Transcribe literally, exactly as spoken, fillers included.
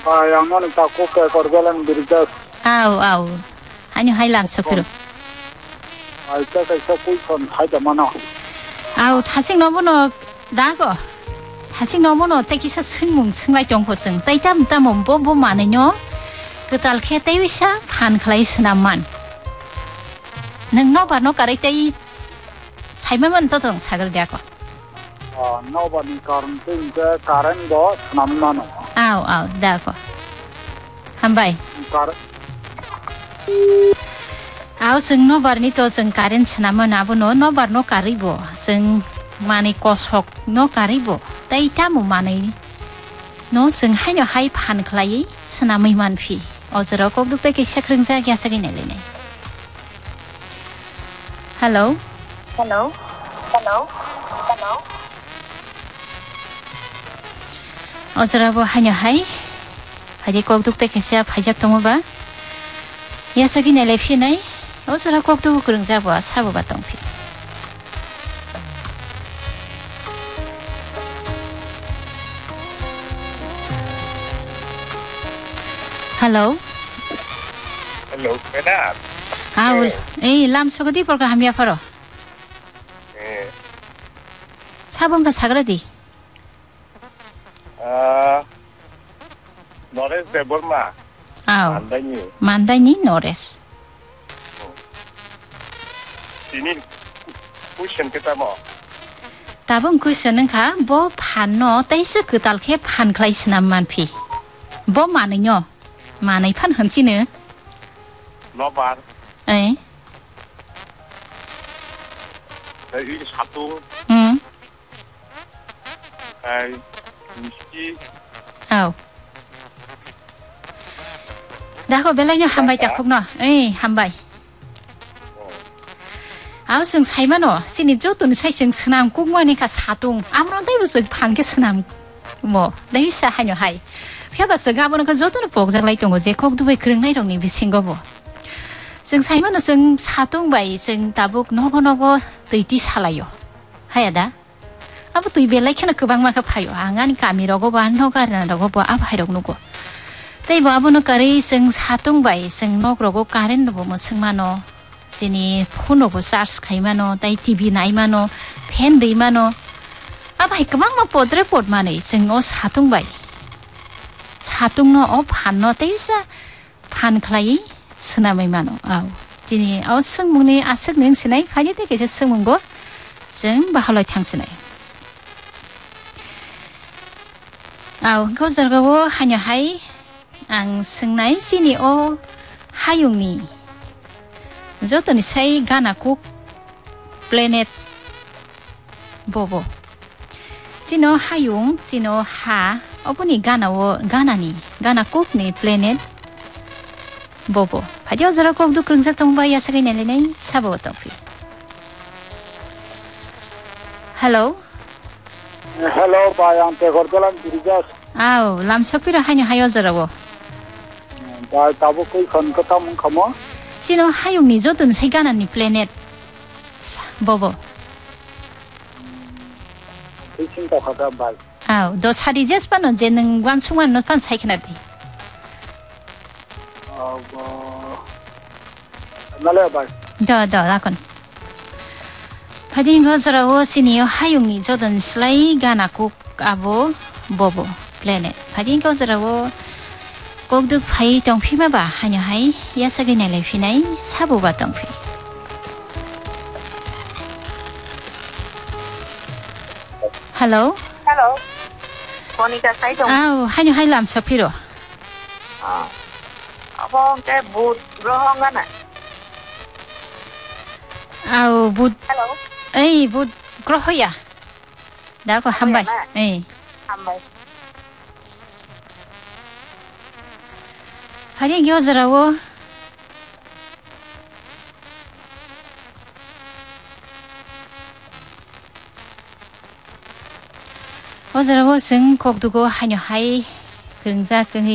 Bayangan takut ke korban berjas. Au au. Hanya hai lam sopiro. Aita kaisa kui kon hai jamana. Au 다시 너무너 나고. 다시 너무너 때기서 승문 승라이 정보승. 때이담 담은 뭐뭐 많으뇨. 그달 개 때위사 반 클라이스나만. 능너 바노 가리 때이 살면만 더등 사글 대고. Ah, no bani karan tingke karen go namano. Au au 대고. 한바이. Karen. Au sing no barni to sing karen snaman abu no no barno karibo. Sing mani kosok no karibo. Tay tamu mani. No sing hanyo hai pan klai snamai manfi. Ozero kok duk te ki sakring sa kya sagin elene. Hello. Hello. Hello. Hello. Ozero bo hanyo hai. Hadi kok duk te ki sa phajak tomo ba. Ya sagin ele fi nai. Ozero kok duk kurang sa bo sabu ba tong fi. Hello. Hello, Kenat. Ah, eh, lam sogadi por ka hamia faro. Eh, Sabon ka sagradi. ah, Nores de Burma. Au, Andani. mandani Nores. Sini cushion kita mo. Tabung kusonen ka bo phanno taisa kudal khe phan khlai snam man phi. Bo manenyo. Manai phan hanchine. Nobar. Eh. Dari satu. 음. Ay, miski. Au. Dako belanya hambai takuk no. Eh, hambai. Au sung saimano sini jotun sai sung snam kungwani ka satung. Amron dai busuk phan ke snam. Mo, dai sa hanyo hai. Phiaba sagabono ka jotun pokjak lai tongo je kok dubai kreng nai rongni bisingo bo. Sung saimano sung satung bai sung tabuk nogo nogo tuiti salayo. Hayada. Abu tui belai khena kubang maka phayo angani kami rogo ba noga na rogo ba ab hairok nugo. Tei ba abono kari sung satung bai sung nok rogo karen no mo sung mano. Sini phone bo charge khaimano tai T V naimano fan deimano. Ab hai kubang ma podre pod mane sung o satung bai. 사tung no o pan no teisa pan khlai snamai mano au jini au sungmungni asuk ning sinai phaje te kese sungmunggo jeng bahaloi thangsinai au ko jargawo hanyo hai ang sungnai sini o hayungni jotoni sai gana kuk planet bobo jino hayung jino ha 어머니 가나워 가나니 가나 꼭니 플래닛 보보 가져서라 꼭도 그런 작동 봐야 사기 내리네 사보 떡피 헬로 Hello, bayang te korban berjas. 아우 람석비라 하냐 하여저라고 Ba tabu kui kon kata mung kamo. 지노 하용니 저든 세가나니 플래닛 보보 Kising ka kata bai. 아우 너 살이 제스파는 제는 관숭한 너판 사이키나디 Ah, nale bai. 더더 라건 파딩 거저라고 시니요 하용니 저든 슬라이 가나국 아보 보보 플래닛 파딩 거저라고 꼭득 파이 덩피마바 하냐 하이 야사기 내레 피나이 사보바 덩피 헬로 Hello. Monica sai dong. 아우 하냐 하이 람 서피로 Ờ. Abong cái bụt rohong á nè. 아우 붓 Hello. 에이 붓 그러호야 나고 한발 그러야, 에이 Hầm mày. 하긴 겨저라고 어저라고 승 곡두고 하냐 하이 그릉자 끙이